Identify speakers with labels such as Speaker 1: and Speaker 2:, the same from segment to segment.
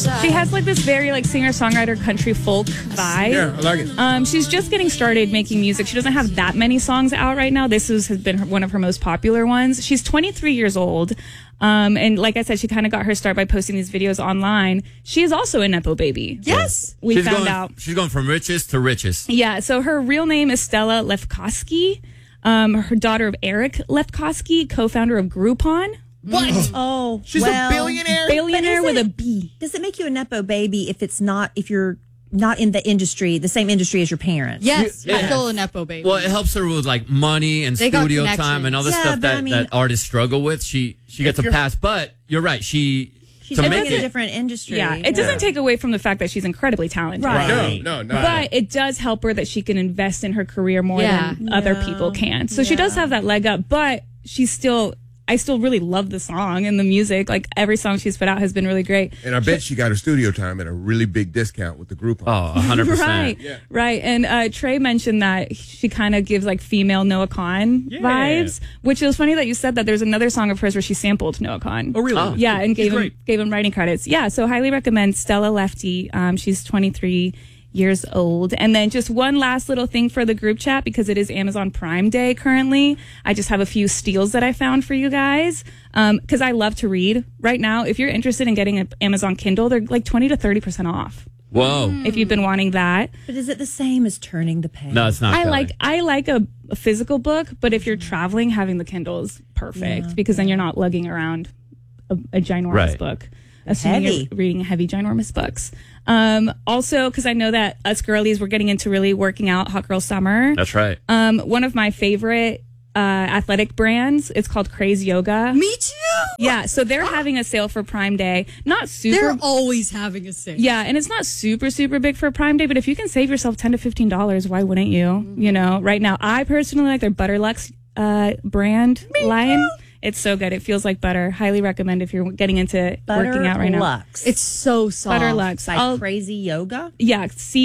Speaker 1: She has like this very like singer-songwriter country folk vibe.
Speaker 2: Yeah, I like it.
Speaker 1: She's just getting started making music. She doesn't have that many songs out right now. This has been one of her most popular ones. She's 23 years old. And like I said, she kind of got her start by posting these videos online. She is also a Nepo baby.
Speaker 3: Yes.
Speaker 1: We found out.
Speaker 4: She's going from riches to riches.
Speaker 1: Yeah. So her real name is Stella Lefkowski. Her daughter of Eric Lefkowski, co-founder of Groupon.
Speaker 3: What?
Speaker 5: Oh,
Speaker 3: She's a billionaire?
Speaker 1: Billionaire with a B.
Speaker 5: Does it make you a Nepo baby if you're not in the industry, the same industry as your parents?
Speaker 3: Yes.
Speaker 4: Yeah.
Speaker 3: I feel a Nepo baby.
Speaker 4: Well, it helps her with like money and
Speaker 3: They got
Speaker 4: studio
Speaker 3: connections.
Speaker 4: time and all the
Speaker 5: Yeah,
Speaker 4: stuff
Speaker 5: but
Speaker 4: that,
Speaker 5: I mean-
Speaker 4: that artists struggle with. She gets a pass, but you're right.
Speaker 5: She's
Speaker 4: to
Speaker 5: in
Speaker 4: make
Speaker 5: a
Speaker 4: it.
Speaker 5: different industry.
Speaker 1: Yeah. It doesn't take away from the fact that she's incredibly talented.
Speaker 5: Right.
Speaker 2: No.
Speaker 1: But it does help her that she can invest in her career more than other people can. So she does have that leg up, but I still really love the song and the music. Like every song she's put out has been really great.
Speaker 2: And I bet she got her studio time at a really big discount with the group.
Speaker 4: Oh, 100%.
Speaker 1: Right, right. And Trey mentioned that she kind of gives like female Noah Kahan vibes, which is funny that you said that. There's another song of hers where she sampled Noah Kahan.
Speaker 6: Oh, really?
Speaker 1: Yeah, and gave him writing credits. Yeah, so highly recommend Stella Lefty. She's 23 years old. And then just one last little thing for the group chat, because it is Amazon Prime Day currently. I just have a few steals that I found for you guys. Because I love to read. Right now, if you're interested in getting an Amazon Kindle, they're like 20 to 30% off.
Speaker 4: Whoa.
Speaker 1: If you've been wanting that.
Speaker 5: But is it the same as turning the page?
Speaker 4: No, it's not.
Speaker 1: I
Speaker 4: Kelly.
Speaker 1: like a physical book, but if you're traveling, having the Kindle is perfect because then you're not lugging around a ginormous book. Assuming
Speaker 5: Heavy.
Speaker 1: you're reading heavy, ginormous books. Also, because I know that us girlies, we're getting into really working out Hot Girl Summer.
Speaker 4: That's right.
Speaker 1: One of my favorite athletic brands, it's called Craze Yoga.
Speaker 3: Me too.
Speaker 1: Yeah, so they're having a sale for Prime Day. Not super.
Speaker 3: They're always having a sale.
Speaker 1: Yeah, and it's not super big for Prime Day, but if you can save yourself $10 to $15, why wouldn't you? You know, right now, I personally like their Butterlux brand line. It's so good. It feels like butter. Highly recommend if you're getting into working out right now.
Speaker 5: Lux.
Speaker 3: It's so soft.
Speaker 1: Butterlux.
Speaker 5: Like Crazy Yoga.
Speaker 1: Yeah,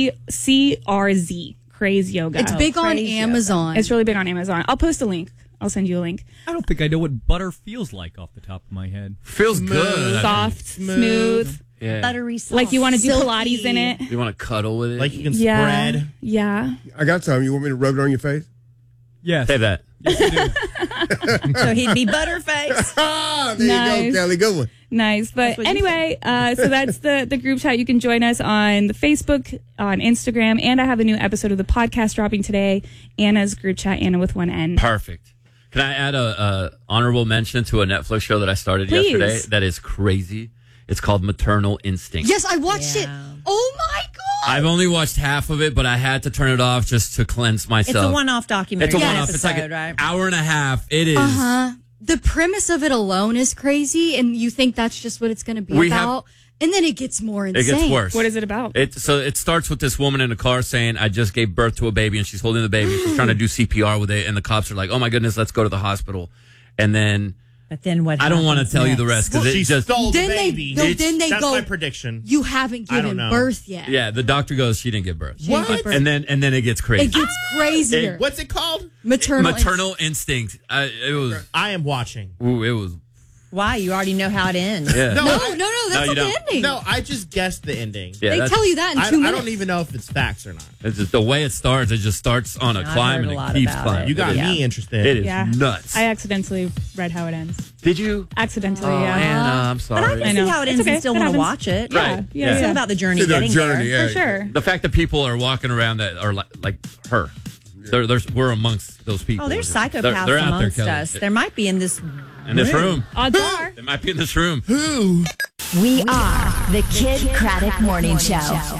Speaker 1: CRZ. Craze Yoga.
Speaker 3: It's big on
Speaker 5: Crazy
Speaker 3: Amazon.
Speaker 1: It's really big on Amazon. I'll post a link. I'll send you a link.
Speaker 6: I don't think I know what butter feels like off the top of my head.
Speaker 4: Feels good.
Speaker 1: Soft, smooth.
Speaker 4: Yeah.
Speaker 5: Buttery soft.
Speaker 1: Like you want to do
Speaker 3: Silky.
Speaker 1: Pilates in it.
Speaker 4: You want to cuddle with it?
Speaker 7: Like you can
Speaker 1: Yeah.
Speaker 7: spread.
Speaker 1: Yeah.
Speaker 2: I got some. You want me to rub it on your face?
Speaker 6: Yes.
Speaker 4: Say that.
Speaker 6: Yes, I do.
Speaker 5: So he'd be Butterface.
Speaker 2: Ah, there you
Speaker 1: Nice.
Speaker 2: go, Kelly. Good one.
Speaker 1: Nice. But anyway, so that's the group chat. You can join us on the Facebook, on Instagram, and I have a new episode of the podcast dropping today. Anna's group chat, Anna with one N.
Speaker 4: Perfect. Can I add a honorable mention to a Netflix show that I started
Speaker 1: Please.
Speaker 4: yesterday that is crazy? It's called Maternal Instinct.
Speaker 3: Yes, I watched it. Oh my God.
Speaker 4: I've only watched half of it, but I had to turn it off just to cleanse myself.
Speaker 5: It's a one-off documentary.
Speaker 4: It's a one-off.
Speaker 5: episode,
Speaker 4: It's like an
Speaker 5: right?
Speaker 4: hour and a half. It is.
Speaker 3: The premise of it alone is crazy, and you think that's just what it's going to be
Speaker 4: We have-
Speaker 3: about. And then it gets more insane.
Speaker 4: It gets worse.
Speaker 1: What is it about?
Speaker 4: So it starts with this woman in a car saying, I just gave birth to a baby, and she's holding the baby. She's trying to do CPR with it, and the cops are like, oh my goodness, let's go to the hospital. And then
Speaker 5: But then what?
Speaker 4: I don't want to
Speaker 5: happens
Speaker 4: tell you the
Speaker 5: next?
Speaker 4: rest because
Speaker 7: She
Speaker 4: it just
Speaker 7: stole the
Speaker 3: Then they-
Speaker 7: baby.
Speaker 3: no, then they
Speaker 7: That's
Speaker 3: go-
Speaker 7: my prediction.
Speaker 3: You haven't
Speaker 7: I don't
Speaker 3: given
Speaker 7: know.
Speaker 3: birth yet.
Speaker 4: yeah. The doctor goes, she didn't give birth.
Speaker 3: She didn't give birth.
Speaker 4: And then it gets crazy.
Speaker 3: It gets crazier.
Speaker 7: What's it called?
Speaker 3: Maternal.
Speaker 4: Instinct. It was.
Speaker 7: I am watching.
Speaker 4: Ooh, it was.
Speaker 5: Why? You already know how it ends.
Speaker 4: Yeah.
Speaker 3: No,
Speaker 7: I-
Speaker 3: that's
Speaker 4: you
Speaker 3: not the
Speaker 4: don't.
Speaker 3: ending.
Speaker 7: No, I just guessed the ending.
Speaker 4: Yeah,
Speaker 3: They
Speaker 4: that's-
Speaker 3: tell you that in
Speaker 7: I
Speaker 3: 2 minutes.
Speaker 7: don't even know if it's facts or not.
Speaker 4: It's just the way it starts. It just starts on a
Speaker 5: I've
Speaker 4: climb
Speaker 5: heard
Speaker 4: and
Speaker 5: a lot
Speaker 4: it keeps
Speaker 5: about
Speaker 4: climbing.
Speaker 7: You got
Speaker 5: Yeah.
Speaker 7: me interested.
Speaker 4: It is
Speaker 1: Yeah.
Speaker 4: nuts.
Speaker 1: I accidentally read how it ends.
Speaker 4: Did you?
Speaker 1: Accidentally,
Speaker 4: Oh,
Speaker 1: yeah.
Speaker 4: Anna, I'm
Speaker 5: But
Speaker 4: sorry.
Speaker 5: I
Speaker 1: I
Speaker 5: can
Speaker 1: know.
Speaker 5: see how it
Speaker 1: It's
Speaker 5: ends
Speaker 1: okay.
Speaker 5: and still
Speaker 1: It
Speaker 5: want to
Speaker 1: happens.
Speaker 5: watch it.
Speaker 1: Yeah,
Speaker 4: Right.
Speaker 1: yeah,
Speaker 5: It's
Speaker 1: yeah.
Speaker 5: all about the journey
Speaker 2: See the
Speaker 5: getting
Speaker 2: journey,
Speaker 5: there.
Speaker 2: yeah.
Speaker 1: For sure.
Speaker 4: The fact that people are walking around that are like her. We're amongst those people.
Speaker 5: Oh, there's
Speaker 4: They're
Speaker 5: psychopaths
Speaker 4: out there,
Speaker 5: amongst
Speaker 4: Kelly.
Speaker 5: us. There might be in this.
Speaker 4: In this room.
Speaker 1: Odds are.
Speaker 4: They might be in this room.
Speaker 8: We are the Kid Craddock Morning Show.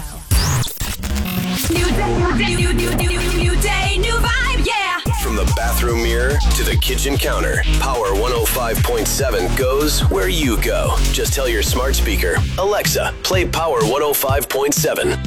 Speaker 9: New day, new vibe, yeah.
Speaker 10: From the bathroom mirror to the kitchen counter, Power 105.7 goes where you go. Just tell your smart speaker, Alexa, play Power 105.7.